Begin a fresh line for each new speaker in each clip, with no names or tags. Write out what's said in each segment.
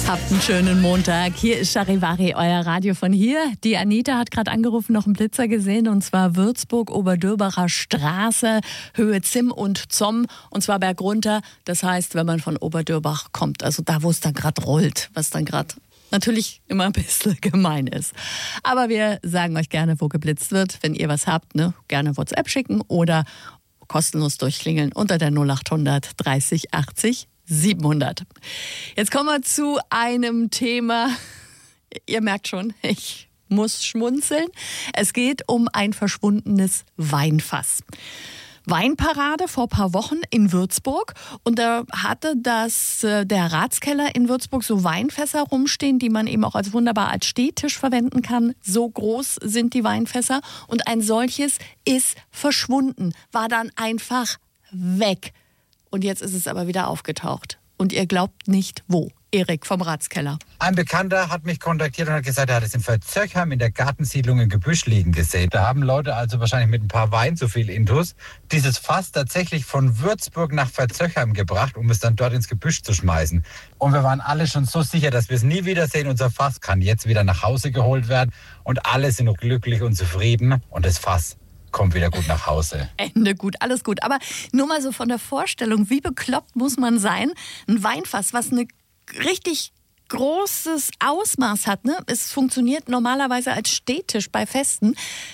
Habt einen schönen Montag. Hier ist Charivari, euer Radio von hier. Die Anita hat gerade angerufen, noch einen Blitzer gesehen, und zwar Würzburg, Oberdürbacher Straße, Höhe Zimm und Zomm, und zwar bergunter. Das heißt, wenn man von Oberdürbach kommt, also da, wo es dann gerade rollt, was dann gerade natürlich immer ein bisschen gemein ist. Aber wir sagen euch gerne, wo geblitzt wird. Wenn ihr was habt, gerne WhatsApp schicken oder kostenlos durchklingeln unter der 0800 30 80 700. Jetzt kommen wir zu einem Thema. Ihr merkt schon, ich muss schmunzeln. Es geht um ein verschwundenes Weinfass. Weinparade vor ein paar Wochen in Würzburg, und da hatte der Ratskeller in Würzburg so Weinfässer rumstehen, die man eben auch wunderbar als Stehtisch verwenden kann. So groß sind die Weinfässer, und ein solches ist verschwunden, war dann einfach weg. Und jetzt ist es aber wieder aufgetaucht. Und ihr glaubt nicht, wo. Erik vom Ratskeller.
Ein Bekannter hat mich kontaktiert und hat gesagt, er hat es in Verzöchheim in der Gartensiedlung im Gebüsch liegen gesehen. Da haben Leute also wahrscheinlich mit ein paar Wein zu viel Intus dieses Fass tatsächlich von Würzburg nach Verzöchheim gebracht, um es dann dort ins Gebüsch zu schmeißen. Und wir waren alle schon so sicher, dass wir es nie wiedersehen. Unser Fass kann jetzt wieder nach Hause geholt werden und alle sind glücklich und zufrieden, und das Fass kommt wieder gut nach Hause.
Ende gut, alles gut. Aber nur mal so von der Vorstellung, wie bekloppt muss man sein? Ein Weinfass, was eine richtig großes Ausmaß hat, Es funktioniert normalerweise als Stehtisch bei Festen,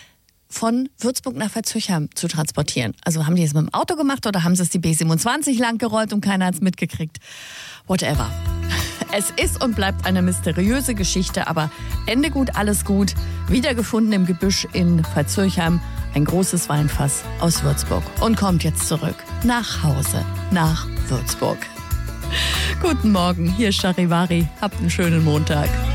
von Würzburg nach Verzöchheim zu transportieren. Also haben die es mit dem Auto gemacht oder haben sie es die B27 lang gerollt und keiner hat es mitgekriegt? Whatever. Es ist und bleibt eine mysteriöse Geschichte, aber Ende gut, alles gut. Wiedergefunden im Gebüsch in Verzöchheim, ein großes Weinfass aus Würzburg, und kommt jetzt zurück nach Hause, nach Würzburg. Guten Morgen, hier ist Charivari. Habt einen schönen Montag.